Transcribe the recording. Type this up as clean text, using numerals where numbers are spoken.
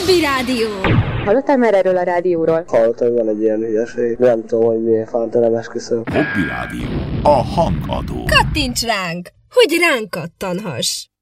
Hobby Rádió! Hallottál már erről a rádióról? Hallottam, hogy van egy ilyen hülyeség. Nem tudom, hogy milyen fanta, nem esküszöm. Hobby Rádió. A hangadó. Kattints ránk, hogy ránk kattanhass!